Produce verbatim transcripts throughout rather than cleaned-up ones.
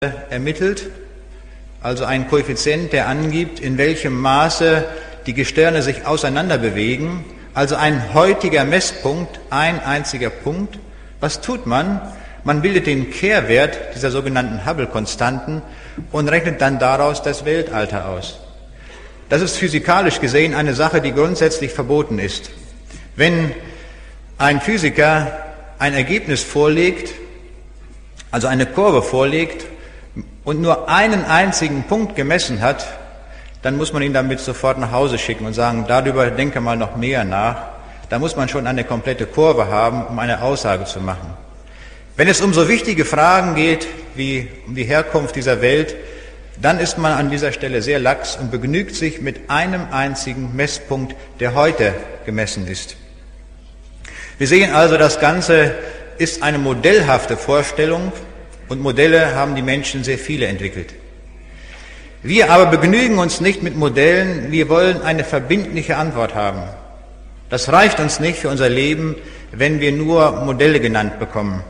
ermittelt, also ein Koeffizient, der angibt, in welchem Maße die Gestirne sich auseinander bewegen, also ein heutiger Messpunkt, ein einziger Punkt. Was tut man? Man bildet den Kehrwert dieser sogenannten Hubble-Konstanten und rechnet dann daraus das Weltalter aus. Das ist physikalisch gesehen eine Sache, die grundsätzlich verboten ist. Wenn ein Physiker ein Ergebnis vorlegt, also eine Kurve vorlegt, und nur einen einzigen Punkt gemessen hat, dann muss man ihn damit sofort nach Hause schicken und sagen, darüber denke mal noch mehr nach. Da muss man schon eine komplette Kurve haben, um eine Aussage zu machen. Wenn es um so wichtige Fragen geht, wie um die Herkunft dieser Welt, dann ist man an dieser Stelle sehr lax und begnügt sich mit einem einzigen Messpunkt, der heute gemessen ist. Wir sehen also, das Ganze ist eine modellhafte Vorstellung, und Modelle haben die Menschen sehr viele entwickelt. Wir aber begnügen uns nicht mit Modellen, wir wollen eine verbindliche Antwort haben. Das reicht uns nicht für unser Leben, wenn wir nur Modelle genannt bekommen.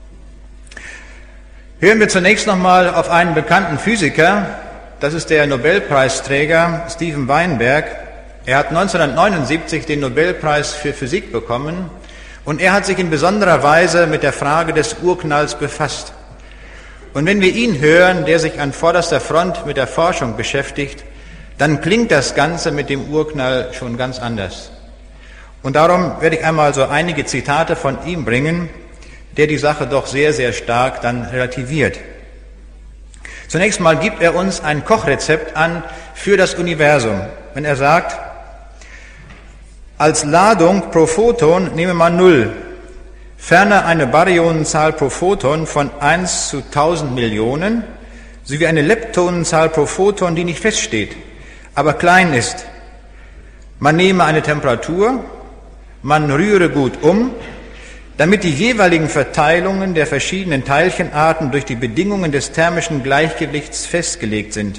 Hören wir zunächst nochmal auf einen bekannten Physiker, das ist der Nobelpreisträger Steven Weinberg. Er hat neunzehnhundertneunundsiebzig den Nobelpreis für Physik bekommen und er hat sich in besonderer Weise mit der Frage des Urknalls befasst. Und wenn wir ihn hören, der sich an vorderster Front mit der Forschung beschäftigt, dann klingt das Ganze mit dem Urknall schon ganz anders. Und darum werde ich einmal so einige Zitate von ihm bringen, der die Sache doch sehr, sehr stark dann relativiert. Zunächst mal gibt er uns ein Kochrezept an für das Universum, wenn er sagt, als Ladung pro Photon nehme man null. Ferner eine Baryonenzahl pro Photon von eins zu tausend Millionen, sowie eine Leptonenzahl pro Photon, die nicht feststeht, aber klein ist. Man nehme eine Temperatur, man rühre gut um, damit die jeweiligen Verteilungen der verschiedenen Teilchenarten durch die Bedingungen des thermischen Gleichgewichts festgelegt sind.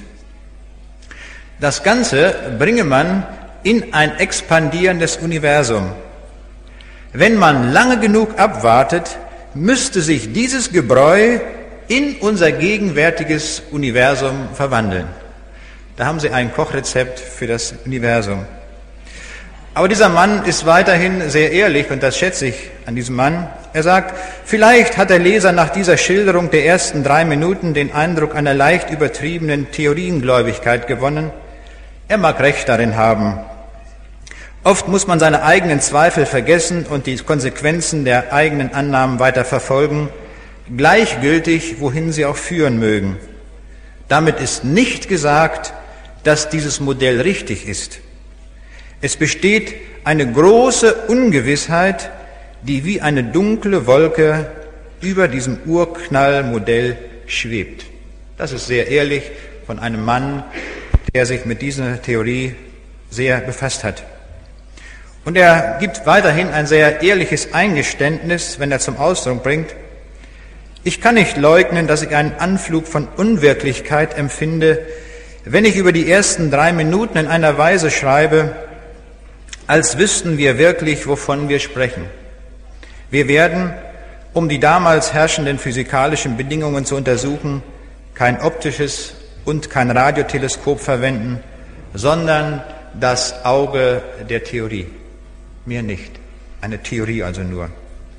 Das Ganze bringe man in ein expandierendes Universum. Wenn man lange genug abwartet, müsste sich dieses Gebräu in unser gegenwärtiges Universum verwandeln. Da haben Sie ein Kochrezept für das Universum. Aber dieser Mann ist weiterhin sehr ehrlich und das schätze ich an diesem Mann. Er sagt, vielleicht hat der Leser nach dieser Schilderung der ersten drei Minuten den Eindruck einer leicht übertriebenen Theoriengläubigkeit gewonnen. Er mag recht darin haben. Oft muss man seine eigenen Zweifel vergessen und die Konsequenzen der eigenen Annahmen weiter verfolgen, gleichgültig, wohin sie auch führen mögen. Damit ist nicht gesagt, dass dieses Modell richtig ist. Es besteht eine große Ungewissheit, die wie eine dunkle Wolke über diesem Urknallmodell schwebt. Das ist sehr ehrlich von einem Mann, der sich mit dieser Theorie sehr befasst hat. Und er gibt weiterhin ein sehr ehrliches Eingeständnis, wenn er zum Ausdruck bringt, ich kann nicht leugnen, dass ich einen Anflug von Unwirklichkeit empfinde, wenn ich über die ersten drei Minuten in einer Weise schreibe, als wüssten wir wirklich, wovon wir sprechen. Wir werden, um die damals herrschenden physikalischen Bedingungen zu untersuchen, kein optisches und kein Radioteleskop verwenden, sondern das Auge der Theorie. Mehr nicht. Eine Theorie also nur.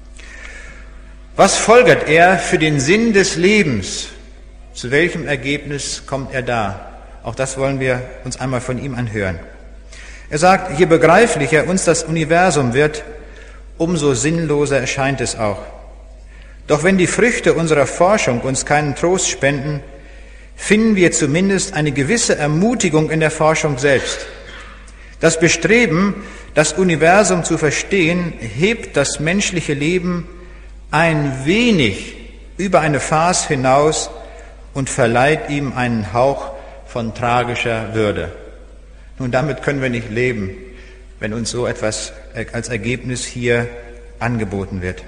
Was folgert er für den Sinn des Lebens? Zu welchem Ergebnis kommt er da? Auch das wollen wir uns einmal von ihm anhören. Er sagt, je begreiflicher uns das Universum wird, umso sinnloser erscheint es auch. Doch wenn die Früchte unserer Forschung uns keinen Trost spenden, finden wir zumindest eine gewisse Ermutigung in der Forschung selbst. Das Bestreben, das Universum zu verstehen, hebt das menschliche Leben ein wenig über eine Farce hinaus und verleiht ihm einen Hauch von tragischer Würde. Nun, damit können wir nicht leben, wenn uns so etwas als Ergebnis hier angeboten wird.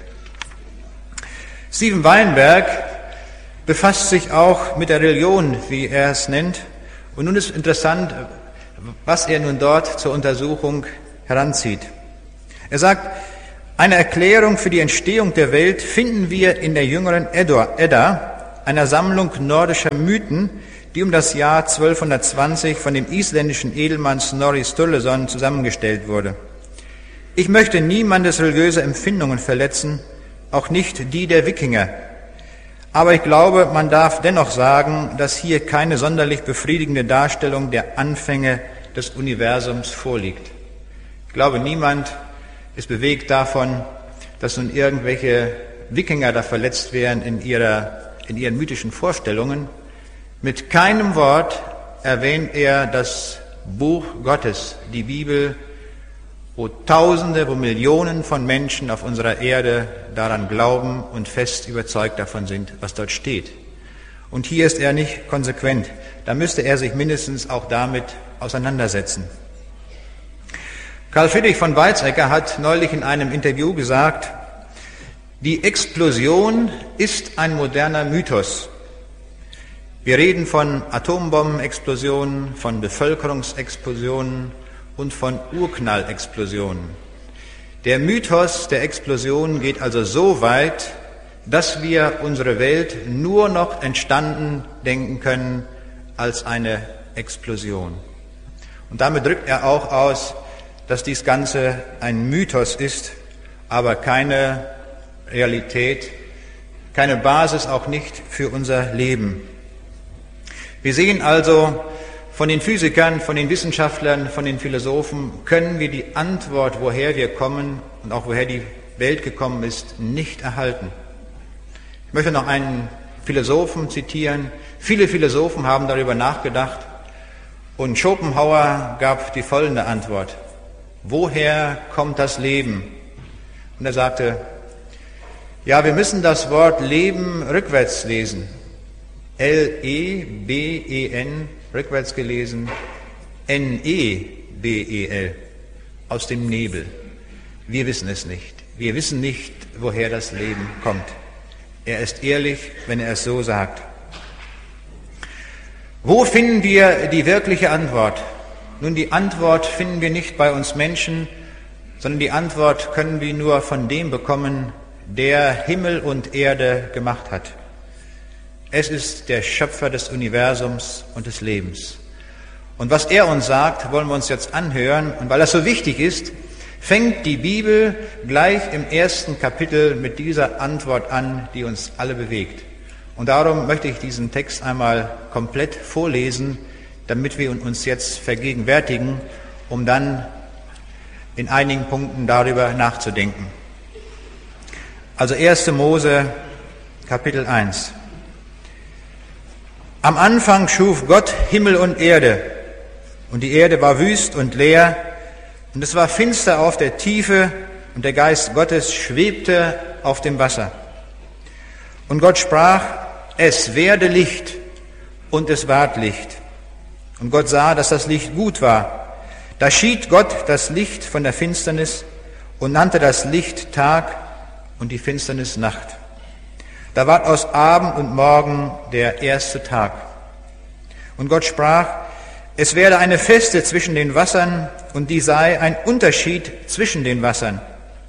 Steven Weinberg befasst sich auch mit der Religion, wie er es nennt. Und nun ist interessant, was er nun dort zur Untersuchung heranzieht. Er sagt, eine Erklärung für die Entstehung der Welt finden wir in der jüngeren Edda, einer Sammlung nordischer Mythen, die um das Jahr zwölfhundertzwanzig von dem isländischen Edelmann Snorri Sturluson zusammengestellt wurde. Ich möchte niemandes religiöse Empfindungen verletzen, auch nicht die der Wikinger. Aber ich glaube, man darf dennoch sagen, dass hier keine sonderlich befriedigende Darstellung der Anfänge des Universums vorliegt. Ich glaube, niemand ist bewegt davon, dass nun irgendwelche Wikinger da verletzt werden in, ihrer, in ihren mythischen Vorstellungen. Mit keinem Wort erwähnt er das Buch Gottes, die Bibel, wo Tausende, wo Millionen von Menschen auf unserer Erde daran glauben und fest überzeugt davon sind, was dort steht. Und hier ist er nicht konsequent. Da müsste er sich mindestens auch damit auseinandersetzen. Karl Friedrich von Weizsäcker hat neulich in einem Interview gesagt, die Explosion ist ein moderner Mythos. Wir reden von Atombombenexplosionen, von Bevölkerungsexplosionen und von Urknallexplosionen. Der Mythos der Explosion geht also so weit, dass wir unsere Welt nur noch entstanden denken können als eine Explosion. Und damit drückt er auch aus, dass dies Ganze ein Mythos ist, aber keine Realität, keine Basis auch nicht für unser Leben. Wir sehen also, von den Physikern, von den Wissenschaftlern, von den Philosophen können wir die Antwort, woher wir kommen und auch woher die Welt gekommen ist, nicht erhalten. Ich möchte noch einen Philosophen zitieren. Viele Philosophen haben darüber nachgedacht und Schopenhauer gab die folgende Antwort. Woher kommt das Leben? Und er sagte, ja, wir müssen das Wort Leben rückwärts lesen. L E B E N, rückwärts gelesen, N E B E L, aus dem Nebel. Wir wissen es nicht. Wir wissen nicht, woher das Leben kommt. Er ist ehrlich, wenn er es so sagt. Wo finden wir die wirkliche Antwort? Nun, die Antwort finden wir nicht bei uns Menschen, sondern die Antwort können wir nur von dem bekommen, der Himmel und Erde gemacht hat. Es ist der Schöpfer des Universums und des Lebens. Und was er uns sagt, wollen wir uns jetzt anhören. Und weil das so wichtig ist, fängt die Bibel gleich im ersten Kapitel mit dieser Antwort an, die uns alle bewegt. Und darum möchte ich diesen Text einmal komplett vorlesen, damit wir uns jetzt vergegenwärtigen, um dann in einigen Punkten darüber nachzudenken. Also erster Mose, Kapitel eins. Am Anfang schuf Gott Himmel und Erde, und die Erde war wüst und leer, und es war finster auf der Tiefe, und der Geist Gottes schwebte auf dem Wasser. Und Gott sprach, es werde Licht, und es ward Licht. Und Gott sah, dass das Licht gut war. Da schied Gott das Licht von der Finsternis und nannte das Licht Tag und die Finsternis Nacht. Da ward aus Abend und Morgen der erste Tag. Und Gott sprach, es werde eine Feste zwischen den Wassern, und die sei ein Unterschied zwischen den Wassern.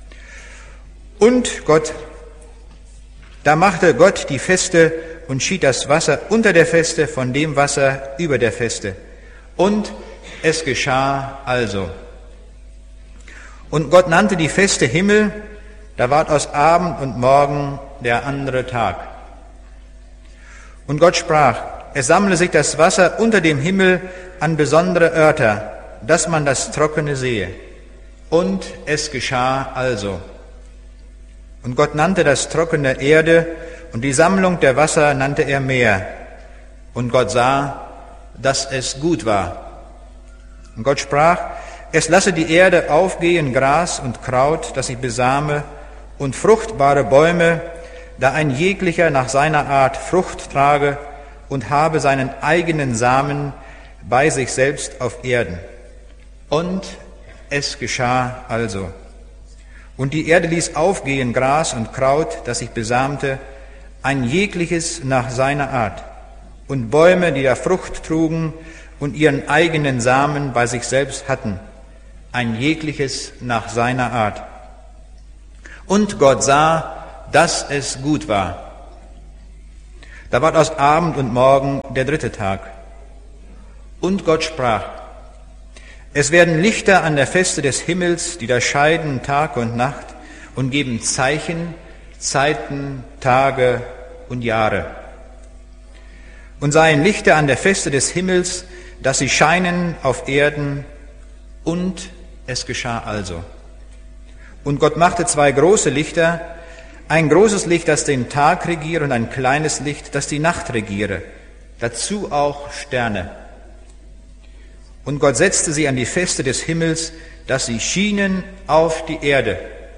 Und Gott, da machte Gott die Feste und schied das Wasser unter der Feste von dem Wasser über der Feste. Und es geschah also. Und Gott nannte die Feste Himmel, da ward aus Abend und Morgen der andere Tag. Und Gott sprach, es sammle sich das Wasser unter dem Himmel an besondere Örter, dass man das Trockene sehe. Und es geschah also. Und Gott nannte das Trockene Erde, und die Sammlung der Wasser nannte er Meer. Und Gott sah, dass es gut war. Und Gott sprach, es lasse die Erde aufgehen, Gras und Kraut, das ich besame, und fruchtbare Bäume, da ein jeglicher nach seiner Art Frucht trage und habe seinen eigenen Samen bei sich selbst auf Erden. Und es geschah also. Und die Erde ließ aufgehen Gras und Kraut, das sich besamte, ein jegliches nach seiner Art, und Bäume, die da Frucht trugen und ihren eigenen Samen bei sich selbst hatten, ein jegliches nach seiner Art. Und Gott sah, dass es gut war. Da ward aus Abend und Morgen der dritte Tag. Und Gott sprach, es werden Lichter an der Feste des Himmels, die da scheiden Tag und Nacht und geben Zeichen, Zeiten, Tage und Jahre. Und seien Lichter an der Feste des Himmels, dass sie scheinen auf Erden, und es geschah also. Und Gott machte zwei große Lichter, ein großes Licht, das den Tag regiere, und ein kleines Licht, das die Nacht regiere, dazu auch Sterne. Und Gott setzte sie an die Feste des Himmels, dass sie schienen auf die Erde.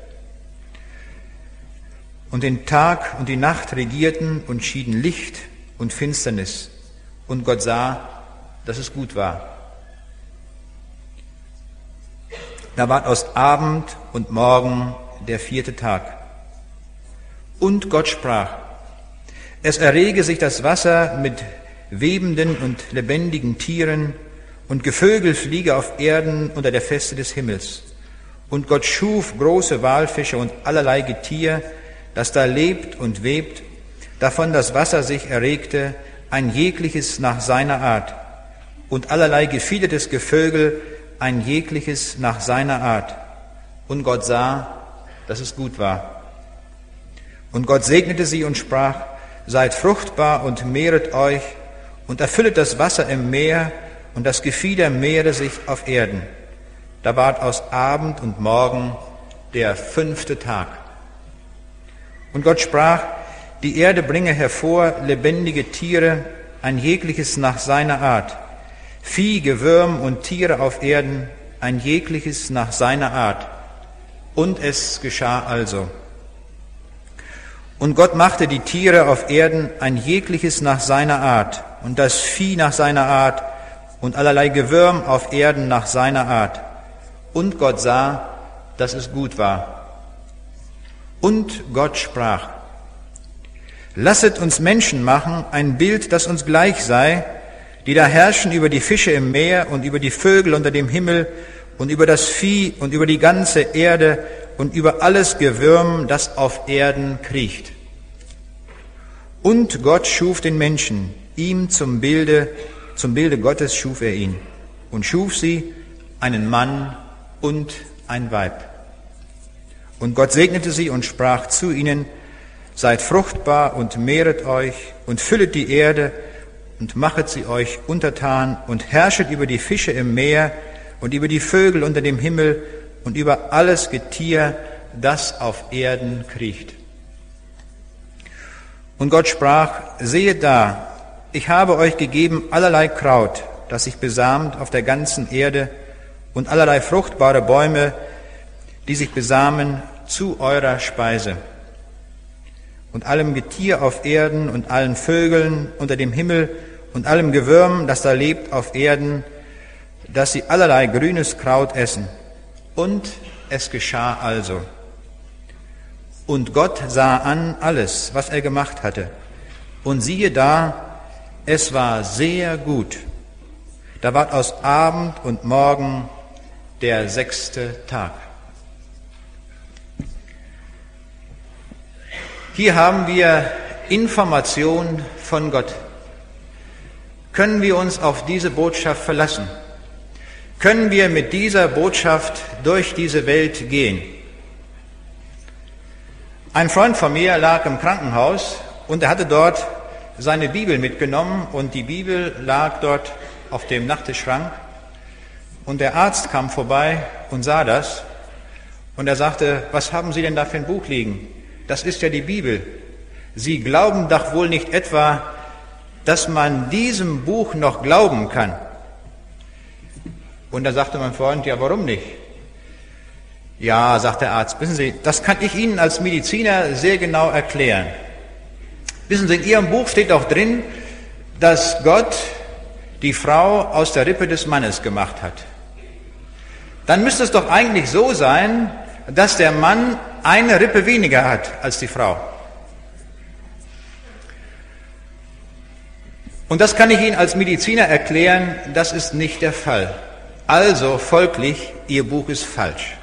Und den Tag und die Nacht regierten und schieden Licht und Finsternis. Und Gott sah, dass es gut war. Da ward aus Abend und Morgen der vierte Tag. Und Gott sprach, es errege sich das Wasser mit webenden und lebendigen Tieren, und Gevögel fliege auf Erden unter der Feste des Himmels. Und Gott schuf große Walfische und allerlei Getier, das da lebt und webt, davon das Wasser sich erregte, ein jegliches nach seiner Art, und allerlei gefiedertes Gevögel, ein jegliches nach seiner Art. Und Gott sah, dass es gut war. Und Gott segnete sie und sprach, seid fruchtbar und mehret euch und erfüllet das Wasser im Meer, und das Gefieder mehre sich auf Erden. Da ward aus Abend und Morgen der fünfte Tag. Und Gott sprach, die Erde bringe hervor lebendige Tiere, ein jegliches nach seiner Art, Vieh, Gewürm und Tiere auf Erden, ein jegliches nach seiner Art. Und es geschah also. Und Gott machte die Tiere auf Erden, ein jegliches nach seiner Art, und das Vieh nach seiner Art, und allerlei Gewürm auf Erden nach seiner Art. Und Gott sah, dass es gut war. Und Gott sprach, lasset uns Menschen machen, ein Bild, das uns gleich sei, die da herrschen über die Fische im Meer und über die Vögel unter dem Himmel und über das Vieh und über die ganze Erde und über alles Gewürm, das auf Erden kriecht. Und Gott schuf den Menschen, ihm zum Bilde, zum Bilde Gottes schuf er ihn und schuf sie, einen Mann und ein Weib. Und Gott segnete sie und sprach zu ihnen, seid fruchtbar und mehret euch und füllet die Erde und machet sie euch untertan und herrschet über die Fische im Meer und über die Vögel unter dem Himmel und über alles Getier, das auf Erden kriecht. Und Gott sprach, sehet da, ich habe euch gegeben allerlei Kraut, das sich besamt auf der ganzen Erde, und allerlei fruchtbare Bäume, die sich besamen, zu eurer Speise. Und allem Getier auf Erden und allen Vögeln unter dem Himmel und allem Gewürm, das da lebt auf Erden, dass sie allerlei grünes Kraut essen. Und es geschah also. Und Gott sah an alles, was er gemacht hatte. Und siehe da, es war sehr gut. Da ward aus Abend und Morgen der sechste Tag. Hier haben wir Information von Gott. Können wir uns auf diese Botschaft verlassen? Können wir mit dieser Botschaft durch diese Welt gehen? Ein Freund von mir lag im Krankenhaus und er hatte dort seine Bibel mitgenommen und die Bibel lag dort auf dem Nachttischschrank und der Arzt kam vorbei und sah das und er sagte, was haben Sie denn da für ein Buch liegen? Das ist ja die Bibel. Sie glauben doch wohl nicht etwa, dass man diesem Buch noch glauben kann. Und da sagte mein Freund, ja, warum nicht? Ja, sagt der Arzt, wissen Sie, das kann ich Ihnen als Mediziner sehr genau erklären. Wissen Sie, in Ihrem Buch steht auch drin, dass Gott die Frau aus der Rippe des Mannes gemacht hat. Dann müsste es doch eigentlich so sein, dass der Mann eine Rippe weniger hat als die Frau. Und das kann ich Ihnen als Mediziner erklären, das ist nicht der Fall. Also folglich, Ihr Buch ist falsch.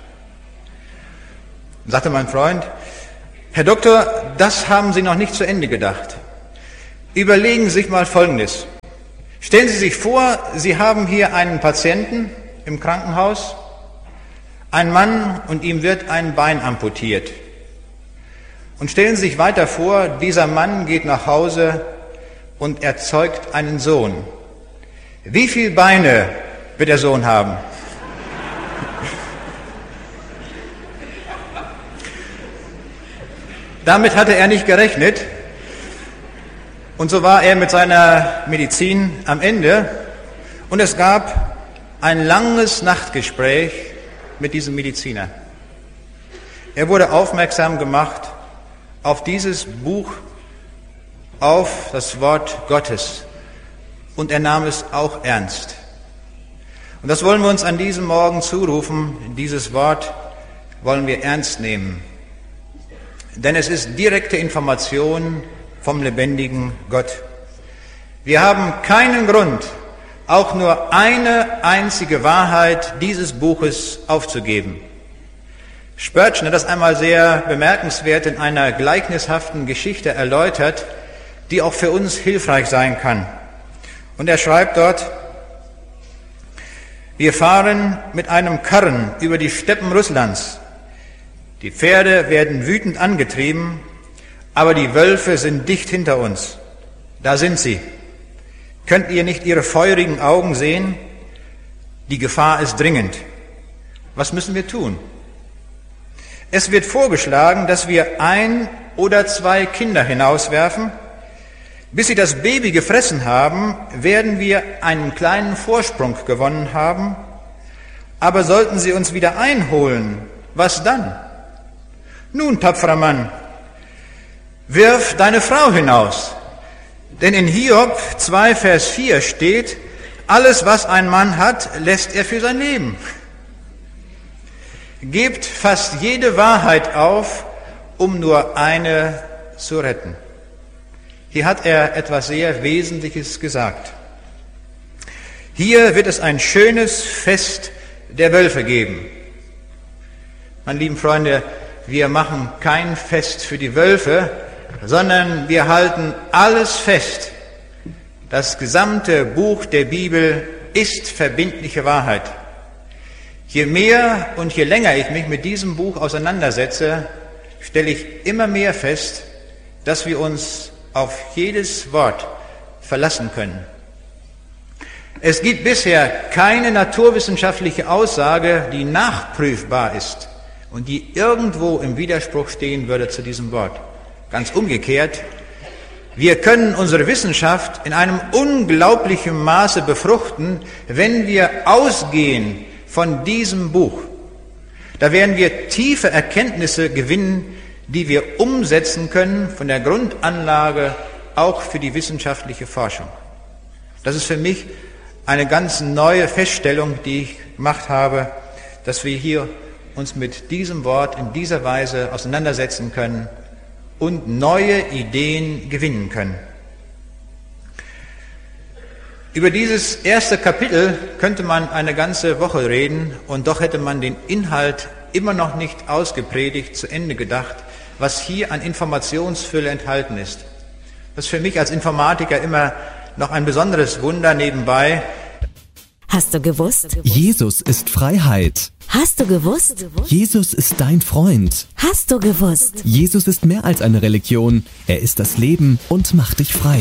Sagte mein Freund, Herr Doktor, das haben Sie noch nicht zu Ende gedacht. Überlegen Sie sich mal Folgendes. Stellen Sie sich vor, Sie haben hier einen Patienten im Krankenhaus, ein Mann, und ihm wird ein Bein amputiert. Und stellen Sie sich weiter vor, dieser Mann geht nach Hause und erzeugt einen Sohn. Wie viele Beine wird der Sohn haben? Damit hatte er nicht gerechnet. Und so war er mit seiner Medizin am Ende. Und es gab ein langes Nachtgespräch mit diesem Mediziner. Er wurde aufmerksam gemacht auf dieses Buch, auf das Wort Gottes. Und er nahm es auch ernst. Und das wollen wir uns an diesem Morgen zurufen. Dieses Wort wollen wir ernst nehmen. Denn es ist direkte Information vom lebendigen Gott. Wir haben keinen Grund, auch nur eine einzige Wahrheit dieses Buches aufzugeben. Spurgeon hat das einmal sehr bemerkenswert in einer gleichnishaften Geschichte erläutert, die auch für uns hilfreich sein kann. Und er schreibt dort: Wir fahren mit einem Karren über die Steppen Russlands. Die Pferde werden wütend angetrieben, aber die Wölfe sind dicht hinter uns. Da sind sie. Könnt ihr nicht ihre feurigen Augen sehen? Die Gefahr ist dringend. Was müssen wir tun? Es wird vorgeschlagen, dass wir ein oder zwei Kinder hinauswerfen. Bis sie das Baby gefressen haben, werden wir einen kleinen Vorsprung gewonnen haben. Aber sollten sie uns wieder einholen, was dann? Nun, tapferer Mann, wirf deine Frau hinaus. Denn in Hiob zwei, Vers vier steht, alles, was ein Mann hat, lässt er für sein Leben. Gebt fast jede Wahrheit auf, um nur eine zu retten. Hier hat er etwas sehr Wesentliches gesagt. Hier wird es ein schönes Fest der Wölfe geben. Meine lieben Freunde, wir machen kein Fest für die Wölfe, sondern wir halten alles fest. Das gesamte Buch der Bibel ist verbindliche Wahrheit. Je mehr und je länger ich mich mit diesem Buch auseinandersetze, stelle ich immer mehr fest, dass wir uns auf jedes Wort verlassen können. Es gibt bisher keine naturwissenschaftliche Aussage, die nachprüfbar ist und die irgendwo im Widerspruch stehen würde zu diesem Wort. Ganz umgekehrt, wir können unsere Wissenschaft in einem unglaublichen Maße befruchten, wenn wir ausgehen von diesem Buch. Da werden wir tiefe Erkenntnisse gewinnen, die wir umsetzen können von der Grundanlage auch für die wissenschaftliche Forschung. Das ist für mich eine ganz neue Feststellung, die ich gemacht habe, dass wir hier uns mit diesem Wort in dieser Weise auseinandersetzen können und neue Ideen gewinnen können. Über dieses erste Kapitel könnte man eine ganze Woche reden und doch hätte man den Inhalt immer noch nicht ausgepredigt, zu Ende gedacht, was hier an Informationsfülle enthalten ist. Das ist für mich als Informatiker immer noch ein besonderes Wunder nebenbei. Hast du gewusst? Jesus ist Freiheit. Hast du gewusst? Jesus ist dein Freund. Hast du gewusst? Jesus ist mehr als eine Religion. Er ist das Leben und macht dich frei.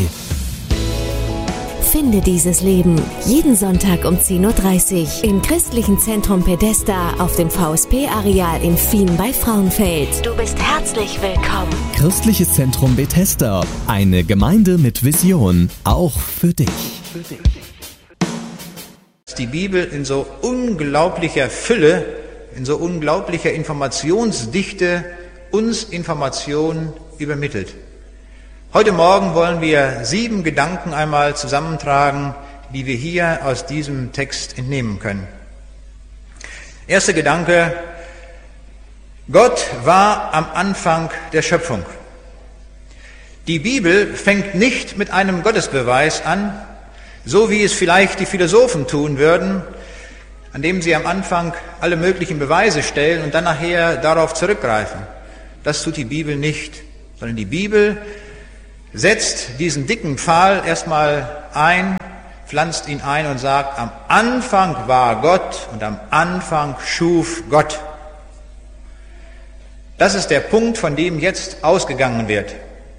Finde dieses Leben jeden Sonntag um zehn Uhr dreißig im Christlichen Zentrum Bethesda auf dem V S P-Areal in Fien bei Frauenfeld. Du bist herzlich willkommen. Christliches Zentrum Bethesda, eine Gemeinde mit Vision, auch für dich. Für dich. Die Bibel in so unglaublicher Fülle, in so unglaublicher Informationsdichte uns Informationen übermittelt. Heute Morgen wollen wir sieben Gedanken einmal zusammentragen, die wir hier aus diesem Text entnehmen können. Erster Gedanke: Gott war am Anfang der Schöpfung. Die Bibel fängt nicht mit einem Gottesbeweis an, so wie es vielleicht die Philosophen tun würden, an dem sie am Anfang alle möglichen Beweise stellen und dann nachher darauf zurückgreifen. Das tut die Bibel nicht, sondern die Bibel setzt diesen dicken Pfahl erstmal ein, pflanzt ihn ein und sagt, am Anfang war Gott und am Anfang schuf Gott. Das ist der Punkt, von dem jetzt ausgegangen wird.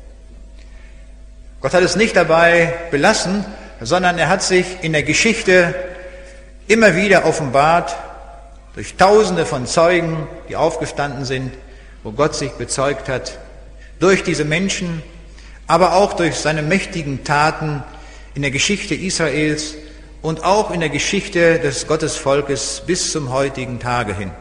Gott hat es nicht dabei belassen, sondern er hat sich in der Geschichte immer wieder offenbart, durch Tausende von Zeugen, die aufgestanden sind, wo Gott sich bezeugt hat, durch diese Menschen, aber auch durch seine mächtigen Taten in der Geschichte Israels und auch in der Geschichte des Gottesvolkes bis zum heutigen Tage hin.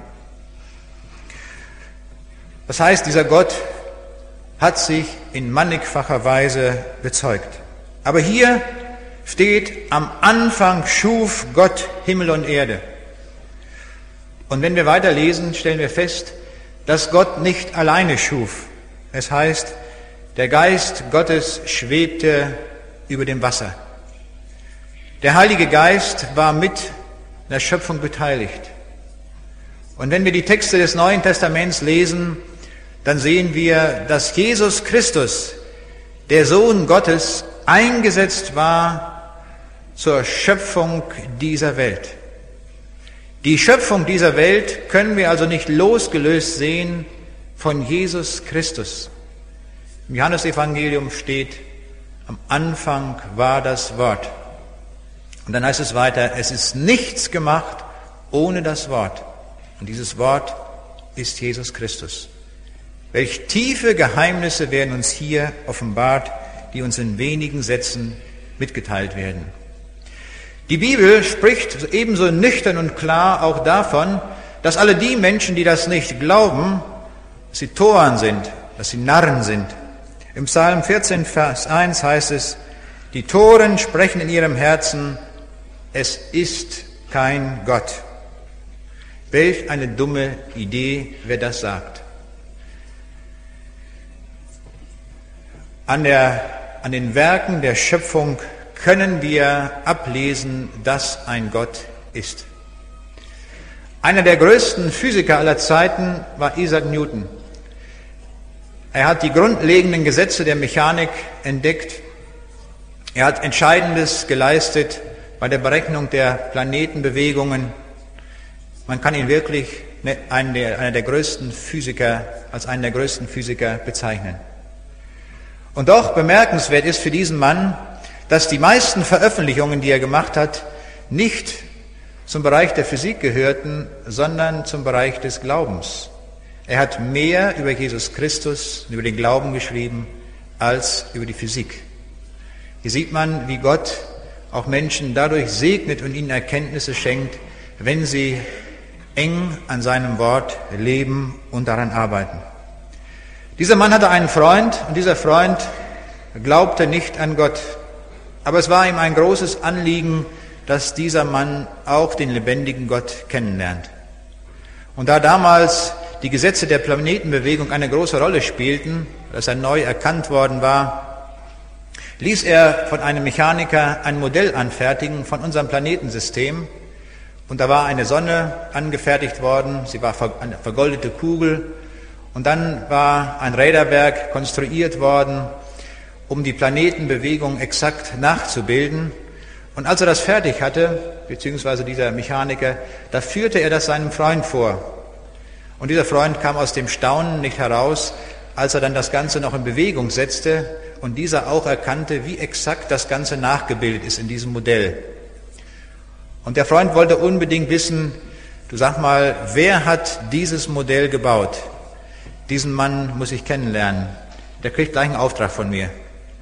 Das heißt, dieser Gott hat sich in mannigfacher Weise bezeugt. Aber hier steht, am Anfang schuf Gott Himmel und Erde. Und wenn wir weiterlesen, stellen wir fest, dass Gott nicht alleine schuf. Es heißt, der Geist Gottes schwebte über dem Wasser. Der Heilige Geist war mit in der Schöpfung beteiligt. Und wenn wir die Texte des Neuen Testaments lesen, dann sehen wir, dass Jesus Christus, der Sohn Gottes, eingesetzt war zur Schöpfung dieser Welt. Die Schöpfung dieser Welt können wir also nicht losgelöst sehen von Jesus Christus. Im Johannesevangelium steht, am Anfang war das Wort. Und dann heißt es weiter, es ist nichts gemacht ohne das Wort. Und dieses Wort ist Jesus Christus. Welch tiefe Geheimnisse werden uns hier offenbart, die uns in wenigen Sätzen mitgeteilt werden. Die Bibel spricht ebenso nüchtern und klar auch davon, dass alle die Menschen, die das nicht glauben, dass sie Toren sind, dass sie Narren sind. Im Psalm vierzehn, Vers eins heißt es, die Toren sprechen in ihrem Herzen, es ist kein Gott. Welch eine dumme Idee, wer das sagt. An, der, an den Werken der Schöpfung können wir ablesen, dass ein Gott ist. Einer der größten Physiker aller Zeiten war Isaac Newton. Er hat die grundlegenden Gesetze der Mechanik entdeckt. Er hat Entscheidendes geleistet bei der Berechnung der Planetenbewegungen. Man kann ihn wirklich einen der, einer der größten Physiker, als einen der größten Physiker bezeichnen. Und doch bemerkenswert ist für diesen Mann, dass die meisten Veröffentlichungen, die er gemacht hat, nicht zum Bereich der Physik gehörten, sondern zum Bereich des Glaubens. Er hat mehr über Jesus Christus, über den Glauben geschrieben, als über die Physik. Hier sieht man, wie Gott auch Menschen dadurch segnet und ihnen Erkenntnisse schenkt, wenn sie eng an seinem Wort leben und daran arbeiten. Dieser Mann hatte einen Freund und dieser Freund glaubte nicht an Gott. Aber es war ihm ein großes Anliegen, dass dieser Mann auch den lebendigen Gott kennenlernt. Und da damals die Gesetze der Planetenbewegung eine große Rolle spielten, dass er neu erkannt worden war, ließ er von einem Mechaniker ein Modell anfertigen von unserem Planetensystem. Und da war eine Sonne angefertigt worden, sie war eine vergoldete Kugel. Und dann war ein Räderwerk konstruiert worden, um die Planetenbewegung exakt nachzubilden. Und als er das fertig hatte, beziehungsweise dieser Mechaniker, da führte er das seinem Freund vor. Und dieser Freund kam aus dem Staunen nicht heraus, als er dann das Ganze noch in Bewegung setzte und dieser auch erkannte, wie exakt das Ganze nachgebildet ist in diesem Modell. Und der Freund wollte unbedingt wissen, du sag mal, wer hat dieses Modell gebaut? Diesen Mann muss ich kennenlernen. Der kriegt gleich einen Auftrag von mir.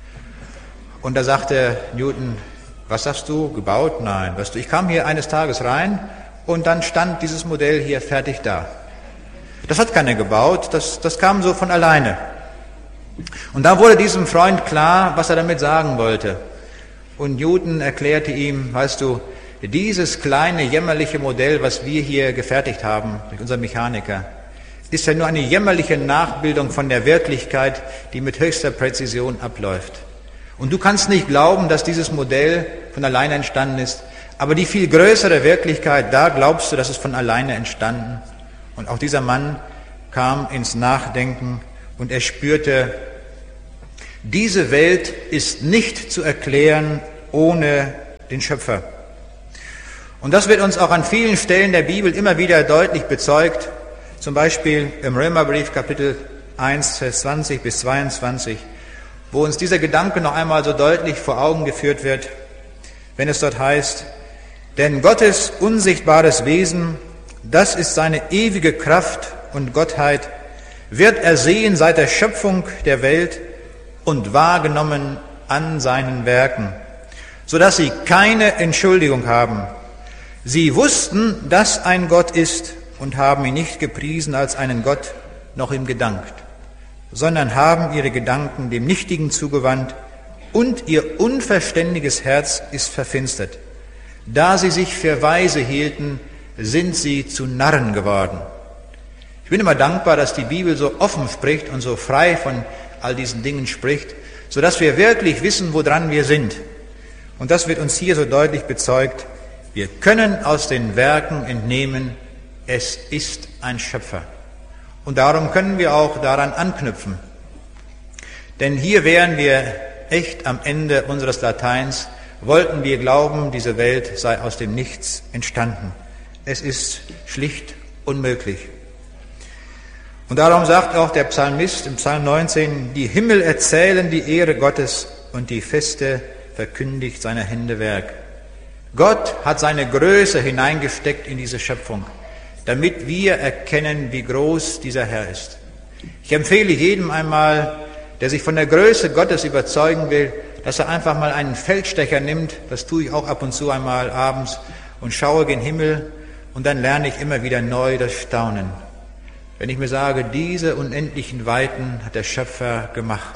Und da sagte Newton, was sagst du, gebaut? Nein. Weißt du, ich kam hier eines Tages rein und dann stand dieses Modell hier fertig da. Das hat keiner gebaut, das, das kam so von alleine. Und da wurde diesem Freund klar, was er damit sagen wollte. Und Newton erklärte ihm, weißt du, dieses kleine jämmerliche Modell, was wir hier gefertigt haben durch unseren Mechaniker, ist ja nur eine jämmerliche Nachbildung von der Wirklichkeit, die mit höchster Präzision abläuft. Und du kannst nicht glauben, dass dieses Modell von alleine entstanden ist, aber die viel größere Wirklichkeit, da glaubst du, dass es von alleine entstanden. Und auch dieser Mann kam ins Nachdenken und er spürte, Diese Welt ist nicht zu erklären ohne den Schöpfer. Und das wird uns auch an vielen Stellen der Bibel immer wieder deutlich bezeugt, zum Beispiel im Römerbrief Kapitel eins, Vers zwanzig bis zweiundzwanzig, wo uns dieser Gedanke noch einmal so deutlich vor Augen geführt wird, wenn es dort heißt, denn Gottes unsichtbares Wesen, das ist seine ewige Kraft und Gottheit, wird ersehen seit der Schöpfung der Welt und wahrgenommen an seinen Werken, sodass sie keine Entschuldigung haben. Sie wussten, dass ein Gott ist und haben ihn nicht gepriesen als einen Gott, noch ihm gedankt, sondern haben ihre Gedanken dem Nichtigen zugewandt und ihr unverständiges Herz ist verfinstert. Da sie sich für weise hielten, sind sie zu Narren geworden. Ich bin immer dankbar, dass die Bibel so offen spricht und so frei von all diesen Dingen spricht, sodass wir wirklich wissen, woran wir sind. Und das wird uns hier so deutlich bezeugt. Wir können aus den Werken entnehmen, es ist ein Schöpfer. Und darum können wir auch daran anknüpfen. Denn hier wären wir echt am Ende unseres Lateins, wollten wir glauben, diese Welt sei aus dem Nichts entstanden. Es ist schlicht unmöglich. Und darum sagt auch der Psalmist im Psalm neunzehn, die Himmel erzählen die Ehre Gottes und die Feste verkündigt seiner Hände Werk. Gott hat seine Größe hineingesteckt in diese Schöpfung, damit wir erkennen, wie groß dieser Herr ist. Ich empfehle jedem einmal, der sich von der Größe Gottes überzeugen will, dass er einfach mal einen Feldstecher nimmt, das tue ich auch ab und zu einmal abends, und schaue gen Himmel, und dann lerne ich immer wieder neu das Staunen. Wenn ich mir sage, diese unendlichen Weiten hat der Schöpfer gemacht.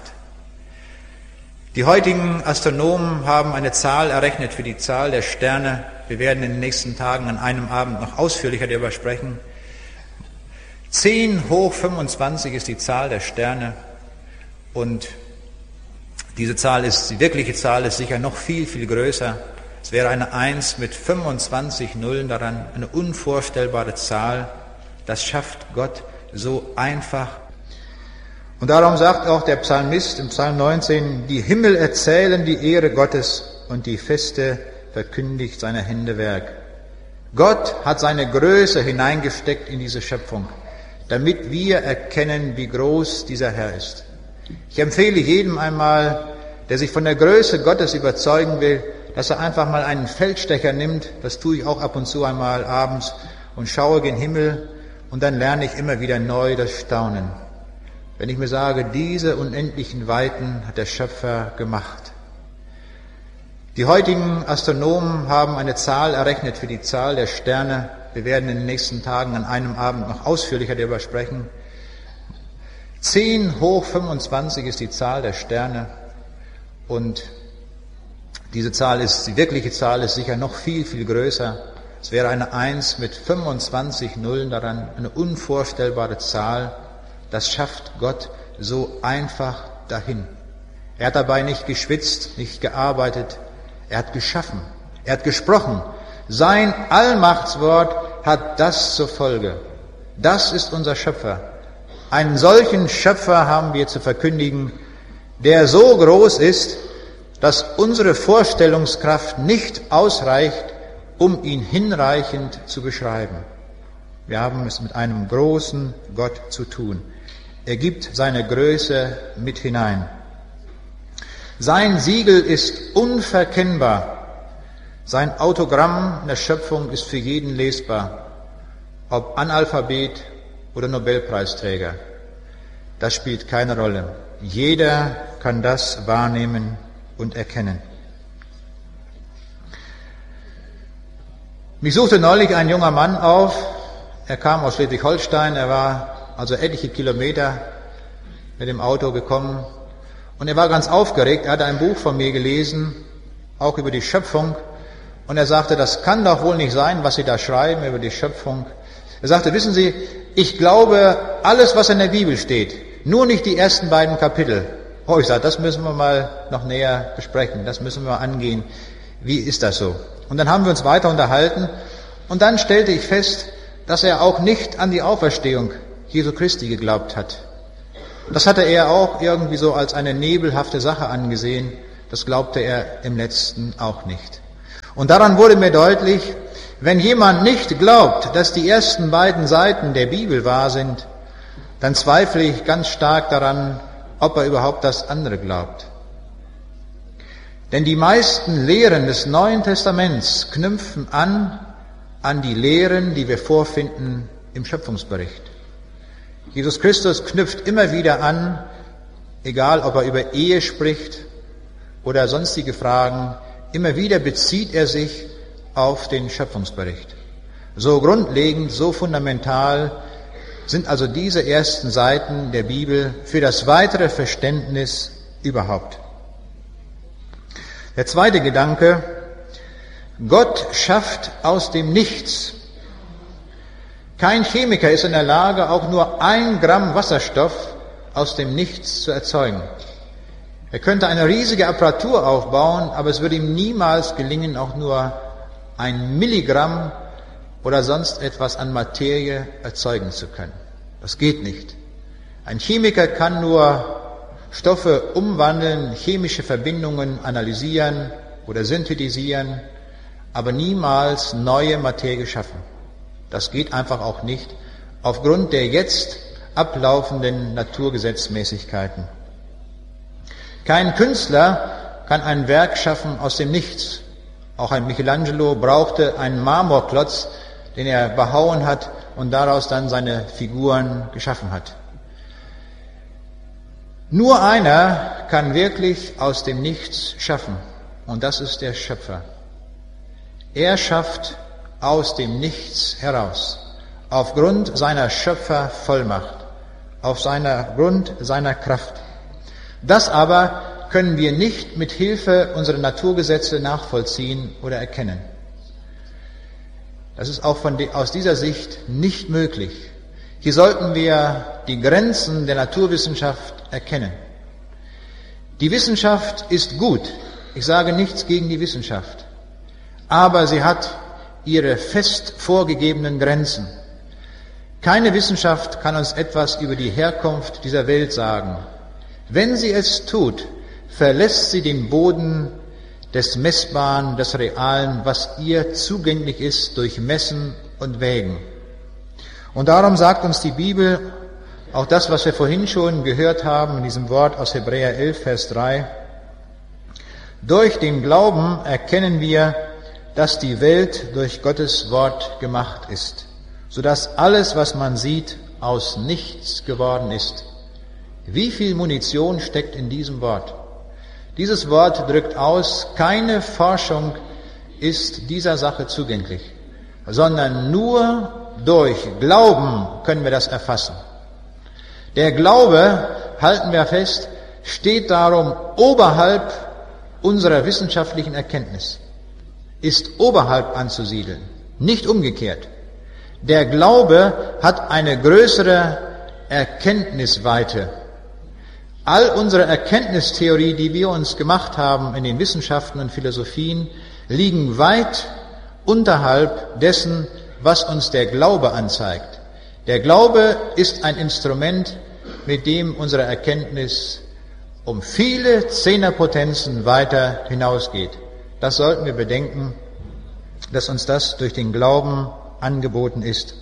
Die heutigen Astronomen haben eine Zahl errechnet für die Zahl der Sterne. Wir werden in den nächsten Tagen an einem Abend noch ausführlicher darüber sprechen. zehn hoch fünfundzwanzig ist die Zahl der Sterne. Und diese Zahl ist, die wirkliche Zahl ist sicher noch viel, viel größer. Es wäre eine eins mit fünfundzwanzig Nullen daran, eine unvorstellbare Zahl. Das schafft Gott so einfach. Und darum sagt auch der Psalmist im Psalm neunzehn, die Himmel erzählen die Ehre Gottes und die Feste verkündigt seine Hände Werk. Gott hat seine Größe hineingesteckt in diese Schöpfung, damit wir erkennen, wie groß dieser Herr ist. Ich empfehle jedem einmal, der sich von der Größe Gottes überzeugen will, dass er einfach mal einen Feldstecher nimmt, das tue ich auch ab und zu einmal abends, und schaue gen Himmel, und dann lerne ich immer wieder neu das Staunen. Wenn ich mir sage, diese unendlichen Weiten hat der Schöpfer gemacht. Die heutigen Astronomen haben eine Zahl errechnet für die Zahl der Sterne. Wir werden in den nächsten Tagen an einem Abend noch ausführlicher darüber sprechen. zehn hoch fünfundzwanzig ist die Zahl der Sterne. Und diese Zahl ist, die wirkliche Zahl ist sicher noch viel, viel größer. Es wäre eine eins mit fünfundzwanzig Nullen daran, eine unvorstellbare Zahl. Das schafft Gott so einfach dahin. Er hat dabei nicht geschwitzt, nicht gearbeitet. Er hat geschaffen. Er hat gesprochen. Sein Allmachtswort hat das zur Folge. Das ist unser Schöpfer. Einen solchen Schöpfer haben wir zu verkündigen, der so groß ist, dass unsere Vorstellungskraft nicht ausreicht, um ihn hinreichend zu beschreiben. Wir haben es mit einem großen Gott zu tun. Er gibt seine Größe mit hinein. Sein Siegel ist unverkennbar. Sein Autogramm in der Schöpfung ist für jeden lesbar, ob Analphabet oder Nobelpreisträger. Das spielt keine Rolle. Jeder kann das wahrnehmen und erkennen. Mich suchte neulich ein junger Mann auf. Er kam aus Schleswig-Holstein. Er war also etliche Kilometer mit dem Auto gekommen. Und er war ganz aufgeregt. Er hatte ein Buch von mir gelesen, auch über die Schöpfung. Und er sagte, das kann doch wohl nicht sein, was Sie da schreiben über die Schöpfung. Er sagte, wissen Sie, ich glaube alles, was in der Bibel steht, nur nicht die ersten beiden Kapitel. Oh, ich sagte, das müssen wir mal noch näher besprechen, das müssen wir angehen. Wie ist das so? Und dann haben wir uns weiter unterhalten. Und dann stellte ich fest, dass er auch nicht an die Auferstehung Jesu Christi geglaubt hat. Das hatte er auch irgendwie so als eine nebelhafte Sache angesehen. Das glaubte er im letzten auch nicht. Und daran wurde mir deutlich, wenn jemand nicht glaubt, dass die ersten beiden Seiten der Bibel wahr sind, dann zweifle ich ganz stark daran, ob er überhaupt das andere glaubt. Denn die meisten Lehren des Neuen Testaments knüpfen an an die Lehren, die wir vorfinden im Schöpfungsbericht. Jesus Christus knüpft immer wieder an, egal ob er über Ehe spricht oder sonstige Fragen, immer wieder bezieht er sich auf den Schöpfungsbericht. So grundlegend, so fundamental sind also diese ersten Seiten der Bibel für das weitere Verständnis überhaupt. Der zweite Gedanke: Gott schafft aus dem Nichts. Kein Chemiker ist in der Lage, auch nur ein Gramm Wasserstoff aus dem Nichts zu erzeugen. Er könnte eine riesige Apparatur aufbauen, aber es würde ihm niemals gelingen, auch nur ein Milligramm oder sonst etwas an Materie erzeugen zu können. Das geht nicht. Ein Chemiker kann nur Stoffe umwandeln, chemische Verbindungen analysieren oder synthetisieren, aber niemals neue Materie schaffen. Das geht einfach auch nicht, aufgrund der jetzt ablaufenden Naturgesetzmäßigkeiten. Kein Künstler kann ein Werk schaffen aus dem Nichts. Auch ein Michelangelo brauchte einen Marmorklotz, den er behauen hat und daraus dann seine Figuren geschaffen hat. Nur einer kann wirklich aus dem Nichts schaffen, und das ist der Schöpfer. Er schafft aus dem Nichts heraus, aufgrund seiner Schöpfervollmacht, auf seiner Grund seiner Kraft. Das aber können wir nicht mit Hilfe unserer Naturgesetze nachvollziehen oder erkennen. Das ist auch von de, aus dieser Sicht nicht möglich. Hier sollten wir die Grenzen der Naturwissenschaft erkennen. Die Wissenschaft ist gut. Ich sage nichts gegen die Wissenschaft. Aber sie hat ihre fest vorgegebenen Grenzen. Keine Wissenschaft kann uns etwas über die Herkunft dieser Welt sagen. Wenn sie es tut, verlässt sie den Boden des Messbaren, des Realen, was ihr zugänglich ist durch Messen und Wägen. Und darum sagt uns die Bibel, auch das, was wir vorhin schon gehört haben, in diesem Wort aus Hebräer elf, Vers drei, durch den Glauben erkennen wir, dass die Welt durch Gottes Wort gemacht ist, sodass alles, was man sieht, aus nichts geworden ist. Wie viel Munition steckt in diesem Wort? Dieses Wort drückt aus, keine Forschung ist dieser Sache zugänglich, sondern nur durch Glauben können wir das erfassen. Der Glaube, halten wir fest, steht darum oberhalb unserer wissenschaftlichen Erkenntnis, ist oberhalb anzusiedeln, nicht umgekehrt. Der Glaube hat eine größere Erkenntnisweite. All unsere Erkenntnistheorie, die wir uns gemacht haben in den Wissenschaften und Philosophien, liegen weit unterhalb dessen, was uns der Glaube anzeigt. Der Glaube ist ein Instrument, mit dem unsere Erkenntnis um viele Zehnerpotenzen weiter hinausgeht. Das sollten wir bedenken, dass uns das durch den Glauben angeboten ist.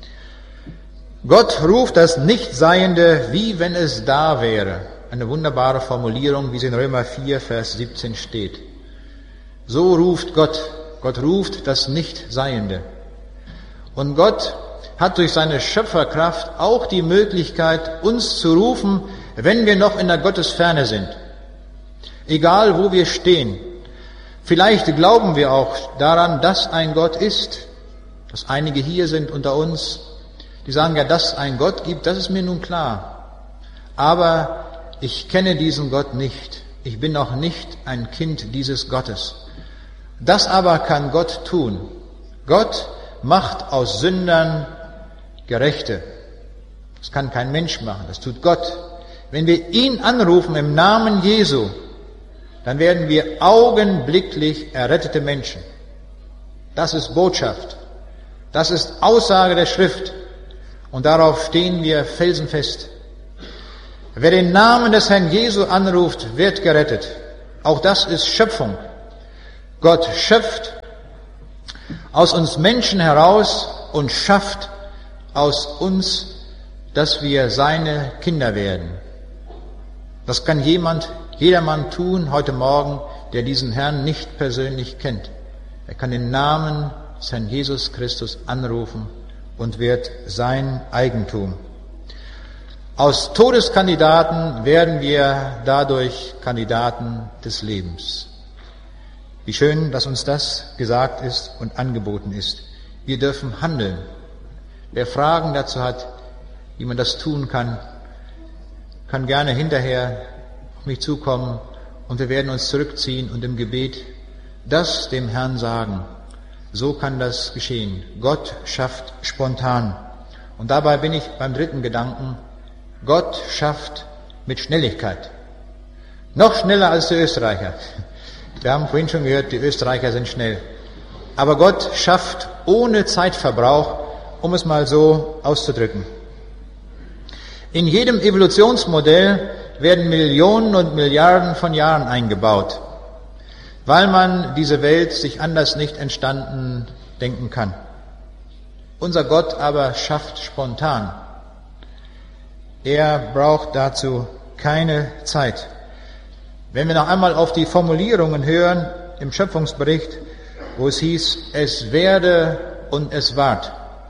Gott ruft das Nichtseiende, wie wenn es da wäre. Eine wunderbare Formulierung, wie sie in Römer vier, Vers siebzehn steht. So ruft Gott. Gott ruft das Nichtseiende. Und Gott hat durch seine Schöpferkraft auch die Möglichkeit, uns zu rufen, wenn wir noch in der Gottesferne sind. Egal, wo wir stehen. Vielleicht glauben wir auch daran, dass ein Gott ist. Dass einige hier sind unter uns, die sagen, ja, dass es einen Gott gibt, das ist mir nun klar. Aber ich kenne diesen Gott nicht. Ich bin noch nicht ein Kind dieses Gottes. Das aber kann Gott tun. Gott macht aus Sündern Gerechte. Das kann kein Mensch machen, das tut Gott. Wenn wir ihn anrufen im Namen Jesu, dann werden wir augenblicklich errettete Menschen. Das ist Botschaft. Das ist Aussage der Schrift. Und darauf stehen wir felsenfest. Wer den Namen des Herrn Jesu anruft, wird gerettet. Auch das ist Schöpfung. Gott schöpft aus uns Menschen heraus und schafft aus uns, dass wir seine Kinder werden. Das kann jemand, jedermann tun heute Morgen, der diesen Herrn nicht persönlich kennt. Er kann den Namen des Herrn Jesus Christus anrufen und wird sein Eigentum. Aus Todeskandidaten werden wir dadurch Kandidaten des Lebens. Wie schön, dass uns das gesagt ist und angeboten ist. Wir dürfen handeln. Wer Fragen dazu hat, wie man das tun kann, kann gerne hinterher auf mich zukommen und wir werden uns zurückziehen und im Gebet das dem Herrn sagen. So kann das geschehen. Gott schafft spontan. Und dabei bin ich beim dritten Gedanken. Gott schafft mit Schnelligkeit. Noch schneller als die Österreicher. Wir haben vorhin schon gehört, die Österreicher sind schnell. Aber Gott schafft ohne Zeitverbrauch, um es mal so auszudrücken. In jedem Evolutionsmodell werden Millionen und Milliarden von Jahren eingebaut, weil man diese Welt sich anders nicht entstanden denken kann. Unser Gott aber schafft spontan. Er braucht dazu keine Zeit. Wenn wir noch einmal auf die Formulierungen hören im Schöpfungsbericht, wo es hieß, es werde und es ward,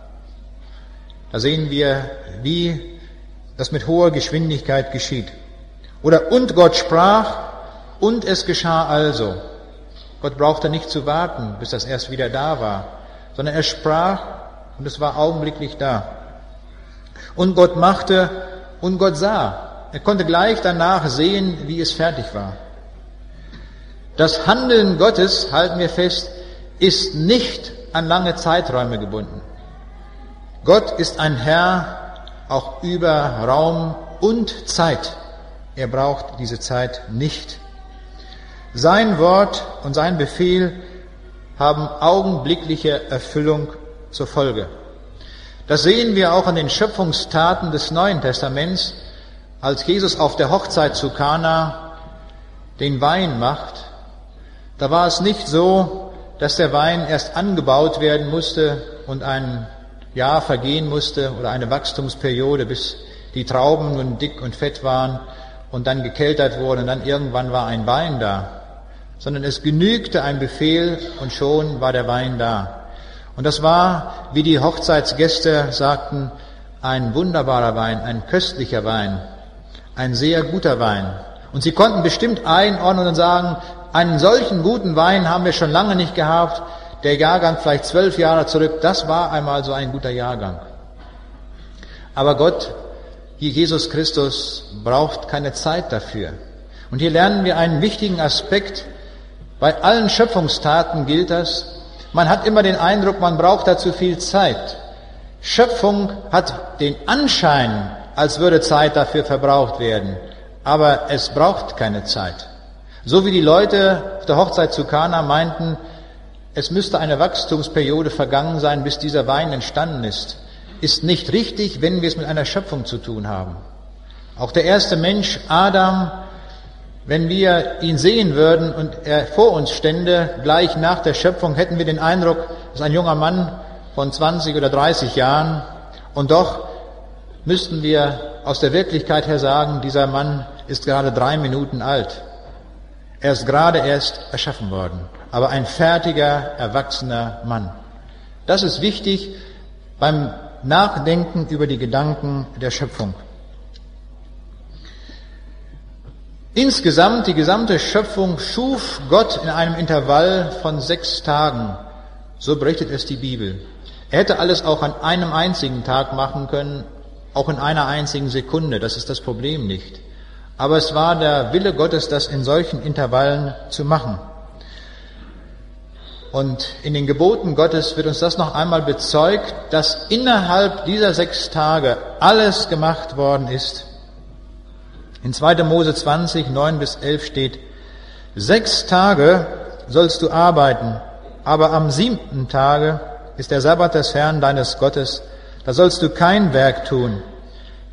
da sehen wir, wie das mit hoher Geschwindigkeit geschieht. Oder und Gott sprach und es geschah also. Gott brauchte nicht zu warten, bis das erst wieder da war, sondern er sprach und es war augenblicklich da. Und Gott machte und Gott sah. Er konnte gleich danach sehen, wie es fertig war. Das Handeln Gottes, halten wir fest, ist nicht an lange Zeiträume gebunden. Gott ist ein Herr auch über Raum und Zeit. Er braucht diese Zeit nicht. Sein Wort und sein Befehl haben augenblickliche Erfüllung zur Folge. Das sehen wir auch an den Schöpfungstaten des Neuen Testaments, als Jesus auf der Hochzeit zu Kana den Wein macht. Da war es nicht so, dass der Wein erst angebaut werden musste und ein Jahr vergehen musste oder eine Wachstumsperiode, bis die Trauben nun dick und fett waren und dann gekeltert wurden und dann irgendwann war ein Wein da. Sondern es genügte ein Befehl und schon war der Wein da. Und das war, wie die Hochzeitsgäste sagten, ein wunderbarer Wein, ein köstlicher Wein, ein sehr guter Wein. Und sie konnten bestimmt einordnen und sagen, einen solchen guten Wein haben wir schon lange nicht gehabt, der Jahrgang vielleicht zwölf Jahre zurück, das war einmal so ein guter Jahrgang. Aber Gott, hier Jesus Christus, braucht keine Zeit dafür. Und hier lernen wir einen wichtigen Aspekt. Bei allen Schöpfungstaten gilt das, man hat immer den Eindruck, man braucht dazu viel Zeit. Schöpfung hat den Anschein, als würde Zeit dafür verbraucht werden, aber es braucht keine Zeit. So wie die Leute auf der Hochzeit zu Kana meinten, es müsste eine Wachstumsperiode vergangen sein, bis dieser Wein entstanden ist, ist nicht richtig, wenn wir es mit einer Schöpfung zu tun haben. Auch der erste Mensch, Adam, wenn wir ihn sehen würden und er vor uns stände, gleich nach der Schöpfung, hätten wir den Eindruck, das ist ein junger Mann von zwanzig oder dreißig Jahren. Und doch müssten wir aus der Wirklichkeit her sagen, dieser Mann ist gerade drei Minuten alt. Er ist gerade erst erschaffen worden, aber ein fertiger, erwachsener Mann. Das ist wichtig beim Nachdenken über die Gedanken der Schöpfung. Insgesamt, die gesamte Schöpfung schuf Gott in einem Intervall von sechs Tagen. So berichtet es die Bibel. Er hätte alles auch an einem einzigen Tag machen können, auch in einer einzigen Sekunde. Das ist das Problem nicht. Aber es war der Wille Gottes, das in solchen Intervallen zu machen. Und in den Geboten Gottes wird uns das noch einmal bezeugt, dass innerhalb dieser sechs Tage alles gemacht worden ist. In zweiter Mose zwanzig, neun bis elf steht, sechs Tage sollst du arbeiten, aber am siebten Tage ist der Sabbat des Herrn deines Gottes, da sollst du kein Werk tun.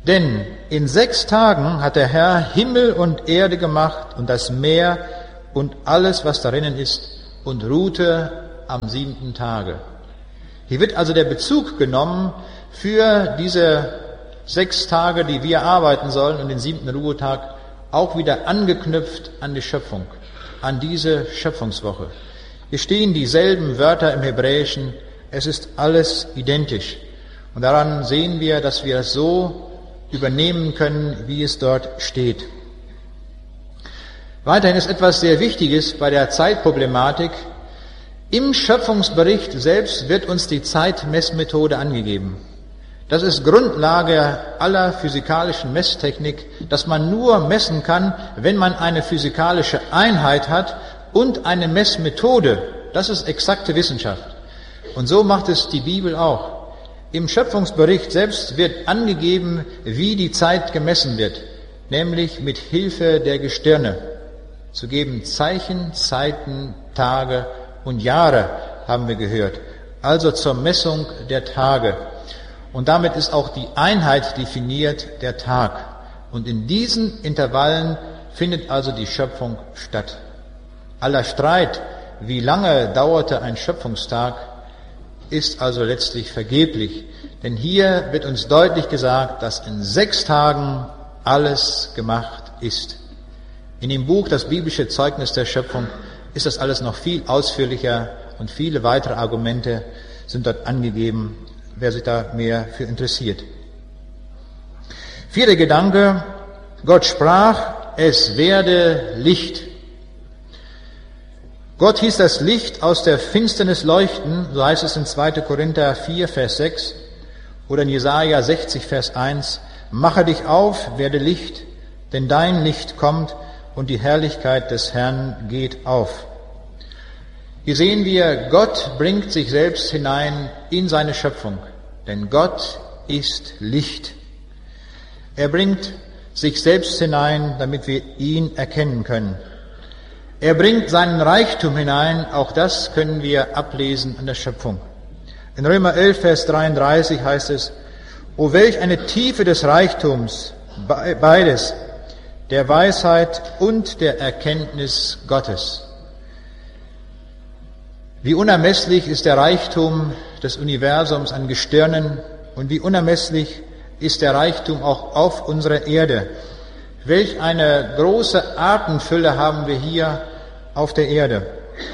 Denn in sechs Tagen hat der Herr Himmel und Erde gemacht und das Meer und alles, was darinnen ist, und ruhte am siebenten Tage. Hier wird also der Bezug genommen für diese sechs Tage, die wir arbeiten sollen, und den siebten Ruhetag auch wieder angeknüpft an die Schöpfung, an diese Schöpfungswoche. Hier stehen dieselben Wörter im Hebräischen, es ist alles identisch. Und daran sehen wir, dass wir es so übernehmen können, wie es dort steht. Weiterhin ist etwas sehr Wichtiges bei der Zeitproblematik. Im Schöpfungsbericht selbst wird uns die Zeitmessmethode angegeben. Das ist Grundlage aller physikalischen Messtechnik, dass man nur messen kann, wenn man eine physikalische Einheit hat und eine Messmethode. Das ist exakte Wissenschaft. Und so macht es die Bibel auch. Im Schöpfungsbericht selbst wird angegeben, wie die Zeit gemessen wird, nämlich mit Hilfe der Gestirne. Zu geben Zeichen, Zeiten, Tage und Jahre, haben wir gehört. Also zur Messung der Tage. Und damit ist auch die Einheit definiert, der Tag. Und in diesen Intervallen findet also die Schöpfung statt. Aller Streit, wie lange dauerte ein Schöpfungstag, ist also letztlich vergeblich. Denn hier wird uns deutlich gesagt, dass in sechs Tagen alles gemacht ist. In dem Buch Das biblische Zeugnis der Schöpfung ist das alles noch viel ausführlicher und viele weitere Argumente sind dort angegeben, wer sich da mehr für interessiert. Vierter Gedanke, Gott sprach, es werde Licht. Gott hieß das Licht aus der Finsternis leuchten, so heißt es in zweiter Korinther vier, Vers sechs oder in Jesaja sechzig, Vers eins. Mache dich auf, werde Licht, denn dein Licht kommt und die Herrlichkeit des Herrn geht auf. Hier sehen wir, Gott bringt sich selbst hinein in seine Schöpfung, denn Gott ist Licht. Er bringt sich selbst hinein, damit wir ihn erkennen können. Er bringt seinen Reichtum hinein, auch das können wir ablesen an der Schöpfung. In Römer elf, Vers dreiunddreißig heißt es, O welch eine Tiefe des Reichtums, beides, der Weisheit und der Erkenntnis Gottes. Wie unermesslich ist der Reichtum des Universums an Gestirnen und wie unermesslich ist der Reichtum auch auf unserer Erde. Welch eine große Artenfülle haben wir hier auf der Erde.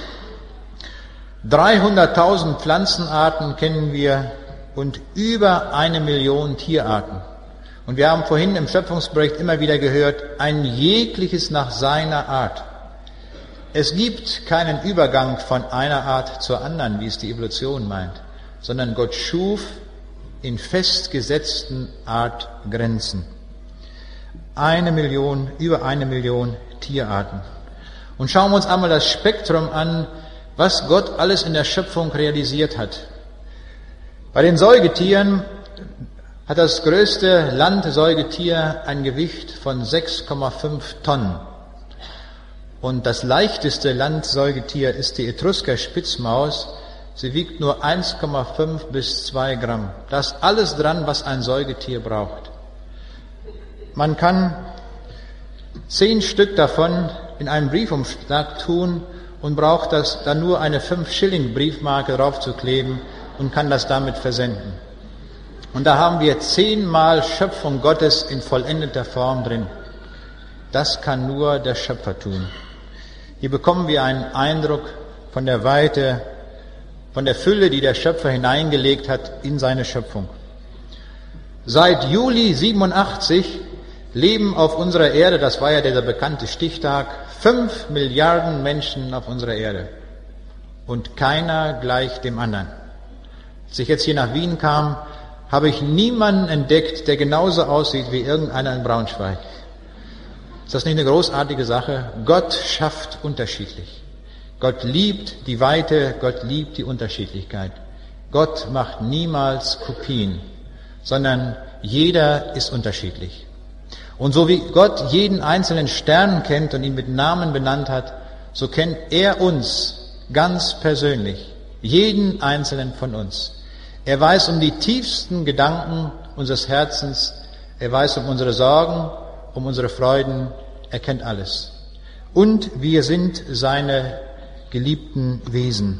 dreihunderttausend Pflanzenarten kennen wir und über eine Million Tierarten. Und wir haben vorhin im Schöpfungsbericht immer wieder gehört, ein jegliches nach seiner Art. Es gibt keinen Übergang von einer Art zur anderen, wie es die Evolution meint, sondern Gott schuf in festgesetzten Artgrenzen. Eine Million, über eine Million Tierarten. Und schauen wir uns einmal das Spektrum an, was Gott alles in der Schöpfung realisiert hat. Bei den Säugetieren hat das größte Landsäugetier ein Gewicht von sechs Komma fünf Tonnen. Und das leichteste Landsäugetier ist die Etrusker-Spitzmaus. Sie wiegt nur eins Komma fünf bis zwei Gramm. Da ist alles dran, was ein Säugetier braucht. Man kann zehn Stück davon in einen Briefumschlag tun und braucht das dann nur eine fünf Schilling Briefmarke draufzukleben und kann das damit versenden. Und da haben wir zehnmal Schöpfung Gottes in vollendeter Form drin. Das kann nur der Schöpfer tun. Hier bekommen wir einen Eindruck von der Weite, von der Fülle, die der Schöpfer hineingelegt hat in seine Schöpfung. Seit Juli siebenundachtzig leben auf unserer Erde, das war ja dieser bekannte Stichtag, fünf Milliarden Menschen auf unserer Erde. Und keiner gleich dem anderen. Als ich jetzt hier nach Wien kam, habe ich niemanden entdeckt, der genauso aussieht wie irgendeiner in Braunschweig. Ist das nicht eine großartige Sache? Gott schafft unterschiedlich. Gott liebt die Weite, Gott liebt die Unterschiedlichkeit. Gott macht niemals Kopien, sondern jeder ist unterschiedlich. Und so wie Gott jeden einzelnen Stern kennt und ihn mit Namen benannt hat, so kennt er uns ganz persönlich, jeden einzelnen von uns. Er weiß um die tiefsten Gedanken unseres Herzens. Er weiß um unsere Sorgen, um unsere Freuden, er kennt alles. Und wir sind seine geliebten Wesen.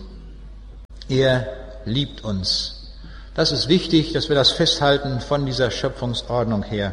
Er liebt uns. Das ist wichtig, dass wir das festhalten von dieser Schöpfungsordnung her.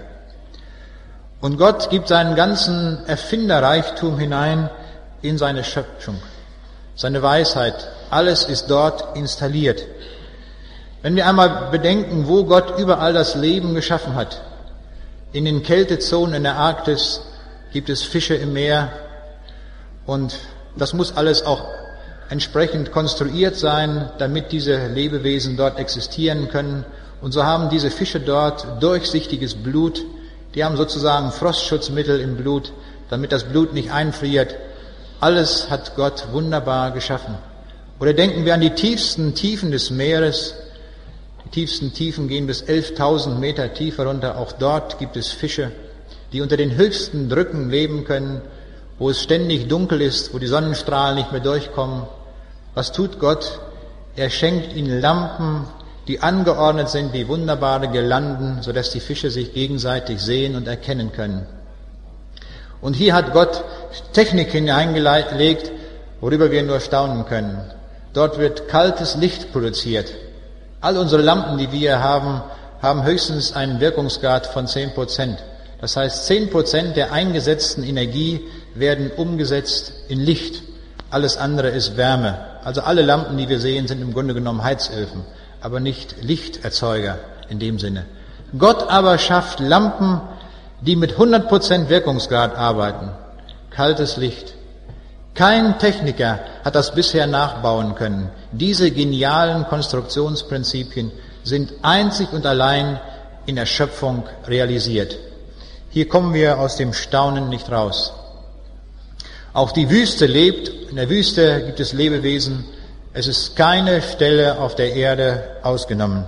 Und Gott gibt seinen ganzen Erfinderreichtum hinein in seine Schöpfung, seine Weisheit. Alles ist dort installiert. Wenn wir einmal bedenken, wo Gott überall das Leben geschaffen hat, in den Kältezonen in der Arktis gibt es Fische im Meer und das muss alles auch entsprechend konstruiert sein, damit diese Lebewesen dort existieren können. Und so haben diese Fische dort durchsichtiges Blut, die haben sozusagen Frostschutzmittel im Blut, damit das Blut nicht einfriert. Alles hat Gott wunderbar geschaffen. Oder denken wir an die tiefsten Tiefen des Meeres. Die tiefsten Tiefen gehen bis elftausend Meter tiefer runter. Auch dort gibt es Fische, die unter den höchsten Drücken leben können, wo es ständig dunkel ist, wo die Sonnenstrahlen nicht mehr durchkommen. Was tut Gott? Er schenkt ihnen Lampen, die angeordnet sind wie wunderbare Girlanden, sodass die Fische sich gegenseitig sehen und erkennen können. Und hier hat Gott Technik hineingelegt, worüber wir nur staunen können. Dort wird kaltes Licht produziert. All unsere Lampen, die wir haben, haben höchstens einen Wirkungsgrad von zehn Prozent. Das heißt, zehn Prozent der eingesetzten Energie werden umgesetzt in Licht. Alles andere ist Wärme. Also alle Lampen, die wir sehen, sind im Grunde genommen Heizöfen, aber nicht Lichterzeuger in dem Sinne. Gott aber schafft Lampen, die mit hundert Prozent Wirkungsgrad arbeiten. Kaltes Licht. Kein Techniker hat das bisher nachbauen können. Diese genialen Konstruktionsprinzipien sind einzig und allein in der Schöpfung realisiert. Hier kommen wir aus dem Staunen nicht raus. Auch die Wüste lebt. In der Wüste gibt es Lebewesen. Es ist keine Stelle auf der Erde ausgenommen.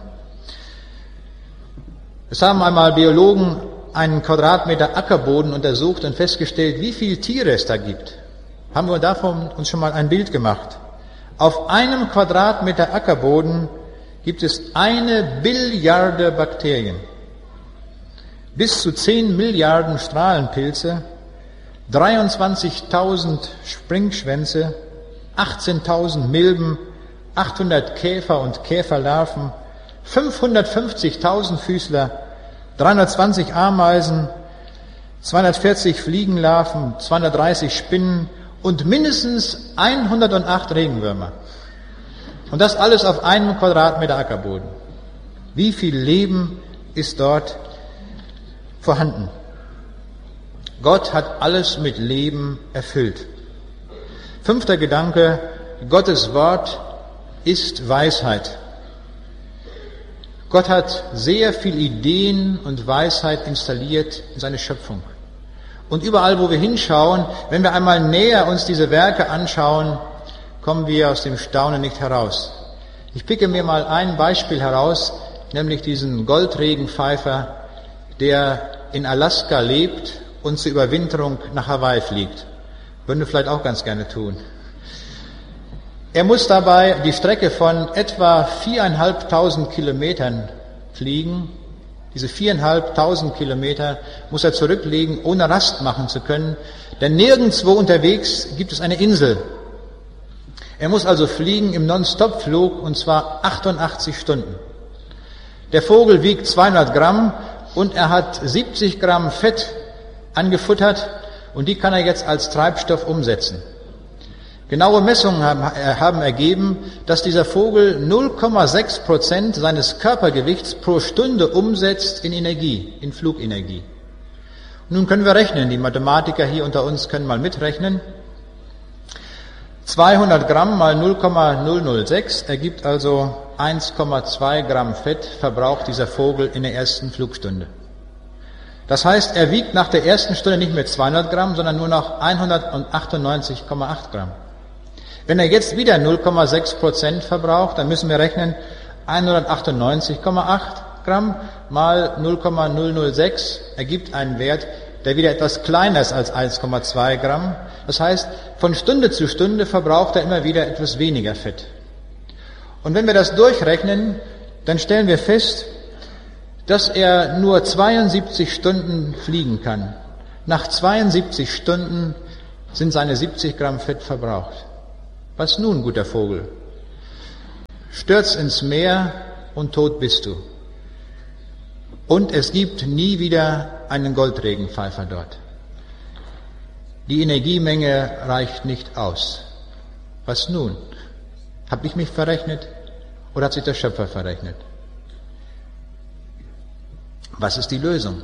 Es haben einmal Biologen einen Quadratmeter Ackerboden untersucht und festgestellt, wie viele Tiere es da gibt. Haben wir davon uns schon mal ein Bild gemacht. Auf einem Quadratmeter Ackerboden gibt es eine Billiarde Bakterien, bis zu zehn Milliarden Strahlenpilze, dreiundzwanzigtausend Springschwänze, achtzehntausend Milben, achthundert Käfer und Käferlarven, fünfhundertfünfzig Tausendfüßler, dreihundertzwanzig Ameisen, zweihundertvierzig Fliegenlarven, zweihundertdreißig Spinnen und mindestens hundertacht Regenwürmer. Und das alles auf einem Quadratmeter Ackerboden. Wie viel Leben ist dort vorhanden? Gott hat alles mit Leben erfüllt. Fünfter Gedanke, Gottes Wort ist Weisheit. Gott hat sehr viel Ideen und Weisheit installiert in seine Schöpfung. Und überall, wo wir hinschauen, wenn wir einmal näher uns diese Werke anschauen, kommen wir aus dem Staunen nicht heraus. Ich picke mir mal ein Beispiel heraus, nämlich diesen Goldregenpfeifer, der in Alaska lebt und zur Überwinterung nach Hawaii fliegt. Würden wir vielleicht auch ganz gerne tun. Er muss dabei die Strecke von etwa viereinhalbtausend Kilometern fliegen. Diese viereinhalbtausend Kilometer muss er zurücklegen, ohne Rast machen zu können, denn nirgendwo unterwegs gibt es eine Insel. Er muss also fliegen im Non-Stop-Flug, und zwar achtundachtzig Stunden. Der Vogel wiegt zweihundert Gramm und er hat siebzig Gramm Fett angefuttert und die kann er jetzt als Treibstoff umsetzen. Genaue Messungen haben, haben ergeben, dass dieser Vogel null Komma sechs Prozent seines Körpergewichts pro Stunde umsetzt in Energie, in Flugenergie. Und nun können wir rechnen, die Mathematiker hier unter uns können mal mitrechnen. zweihundert Gramm mal null Komma null null sechs ergibt also eins Komma zwei Gramm Fett verbraucht dieser Vogel in der ersten Flugstunde. Das heißt, er wiegt nach der ersten Stunde nicht mehr zweihundert Gramm, sondern nur noch hundertachtundneunzig Komma acht Gramm. Wenn er jetzt wieder null Komma sechs Prozent verbraucht, dann müssen wir rechnen hundertachtundneunzig Komma acht Gramm mal null Komma null null sechs ergibt einen Wert, der wieder etwas kleiner ist als eins Komma zwei Gramm. Das heißt, von Stunde zu Stunde verbraucht er immer wieder etwas weniger Fett. Und wenn wir das durchrechnen, dann stellen wir fest, dass er nur zweiundsiebzig Stunden fliegen kann. Nach zweiundsiebzig Stunden sind seine siebzig Gramm Fett verbraucht. Was nun, guter Vogel? Stürz ins Meer und tot bist du. Und es gibt nie wieder einen Goldregenpfeifer dort. Die Energiemenge reicht nicht aus. Was nun? Habe ich mich verrechnet oder hat sich der Schöpfer verrechnet? Was ist die Lösung?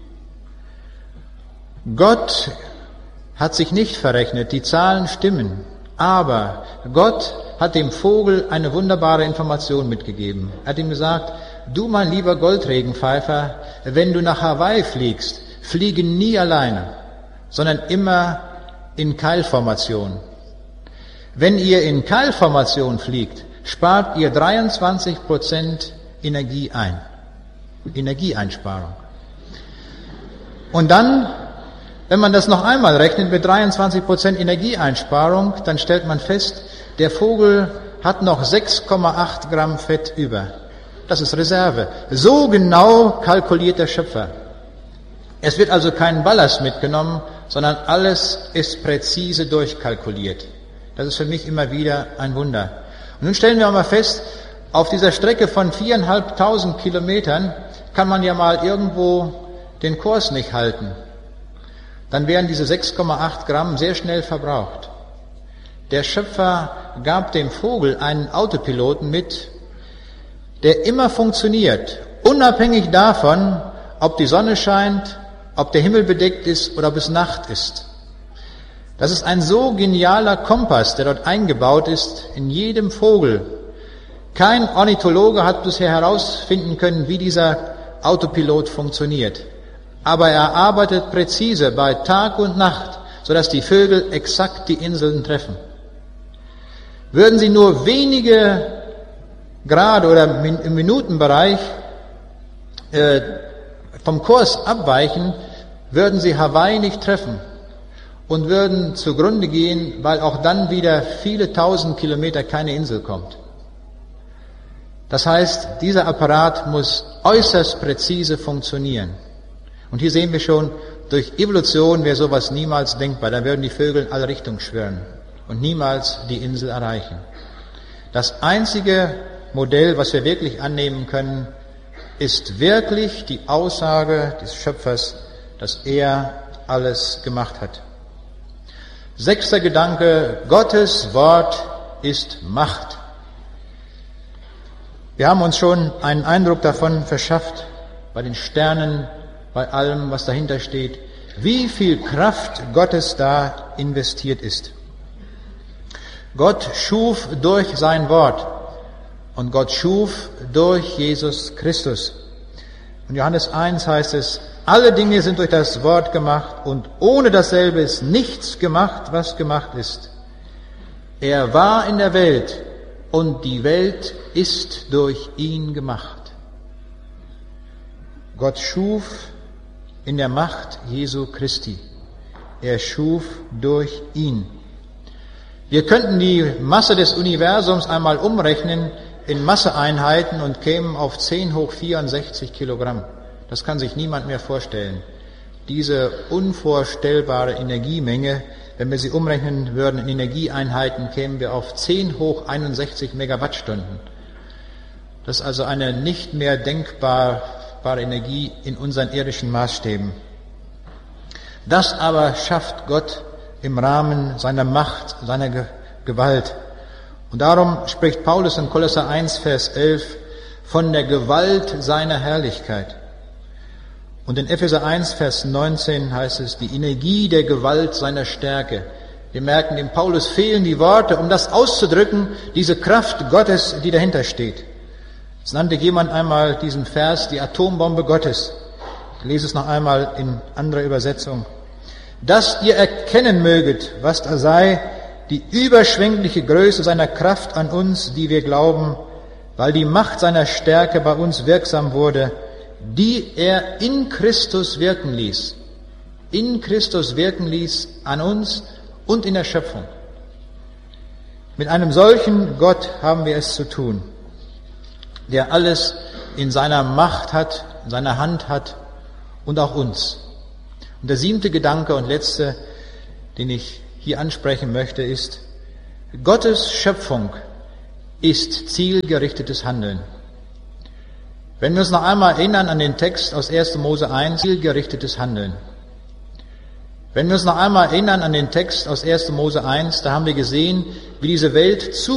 Gott hat sich nicht verrechnet, die Zahlen stimmen, aber Gott hat dem Vogel eine wunderbare Information mitgegeben. Er hat ihm gesagt, du mein lieber Goldregenpfeifer, wenn du nach Hawaii fliegst, fliege nie alleine, sondern immer in Keilformation. Wenn ihr in Keilformation fliegt, spart ihr dreiundzwanzig Prozent Energie ein. Energieeinsparung. Und dann, wenn man das noch einmal rechnet mit dreiundzwanzig Prozent Energieeinsparung, dann stellt man fest, der Vogel hat noch sechs Komma acht Gramm Fett über. Das ist Reserve. So genau kalkuliert der Schöpfer. Es wird also kein Ballast mitgenommen, sondern alles ist präzise durchkalkuliert. Das ist für mich immer wieder ein Wunder. Und nun stellen wir mal fest, auf dieser Strecke von viereinhalbtausend Kilometern kann man ja mal irgendwo den Kurs nicht halten. Dann wären diese sechs Komma acht Gramm sehr schnell verbraucht. Der Schöpfer gab dem Vogel einen Autopiloten mit, der immer funktioniert, unabhängig davon, ob die Sonne scheint, ob der Himmel bedeckt ist oder ob es Nacht ist. Das ist ein so genialer Kompass, der dort eingebaut ist, in jedem Vogel. Kein Ornithologe hat bisher herausfinden können, wie dieser Autopilot funktioniert. Aber er arbeitet präzise bei Tag und Nacht, sodass die Vögel exakt die Inseln treffen. Würden sie nur wenige Grad oder im Minutenbereich äh, vom Kurs abweichen, würden sie Hawaii nicht treffen und würden zugrunde gehen, weil auch dann wieder viele tausend Kilometer keine Insel kommt. Das heißt, dieser Apparat muss äußerst präzise funktionieren. Und hier sehen wir schon, durch Evolution wäre sowas niemals denkbar. Da würden die Vögel in alle Richtungen schwirren und niemals die Insel erreichen. Das einzige Modell, was wir wirklich annehmen können, ist wirklich die Aussage des Schöpfers, dass er alles gemacht hat. Sechster Gedanke, Gottes Wort ist Macht. Wir haben uns schon einen Eindruck davon verschafft, bei den Sternen, bei allem, was dahinter steht, wie viel Kraft Gottes da investiert ist. Gott schuf durch sein Wort und Gott schuf durch Jesus Christus. In Johannes eins heißt es, alle Dinge sind durch das Wort gemacht und ohne dasselbe ist nichts gemacht, was gemacht ist. Er war in der Welt und die Welt ist durch ihn gemacht. Gott schuf in der Macht Jesu Christi. Er schuf durch ihn. Wir könnten die Masse des Universums einmal umrechnen in Masseeinheiten und kämen auf zehn hoch vierundsechzig Kilogramm. Das kann sich niemand mehr vorstellen. Diese unvorstellbare Energiemenge, wenn wir sie umrechnen würden in Energieeinheiten, kämen wir auf zehn hoch einundsechzig Megawattstunden. Das ist also eine nicht mehr denkbare Energie in unseren irdischen Maßstäben. Das aber schafft Gott im Rahmen seiner Macht, seiner Ge- Gewalt. Und darum spricht Paulus in Kolosser eins, Vers elf von der Gewalt seiner Herrlichkeit. Und in Epheser eins, Vers neunzehn heißt es, die Energie der Gewalt seiner Stärke. Wir merken, dem Paulus fehlen die Worte, um das auszudrücken, diese Kraft Gottes, die dahinter steht. Es nannte jemand einmal diesen Vers die Atombombe Gottes. Ich lese es noch einmal in anderer Übersetzung. Dass ihr erkennen möget, was da sei, die überschwängliche Größe seiner Kraft an uns, die wir glauben, weil die Macht seiner Stärke bei uns wirksam wurde, die er in Christus wirken ließ. In Christus wirken ließ an uns und in der Schöpfung. Mit einem solchen Gott haben wir es zu tun, der alles in seiner Macht hat in seiner Hand hat und auch uns. Und der siebte Gedanke und letzte, den ich hier ansprechen möchte, ist, Gottes Schöpfung ist zielgerichtetes Handeln. Wenn wir uns noch einmal erinnern an den Text aus erster Mose eins, zielgerichtetes Handeln. Wenn wir uns noch einmal erinnern an den Text aus erster Mose eins, da haben wir gesehen, wie diese Welt zu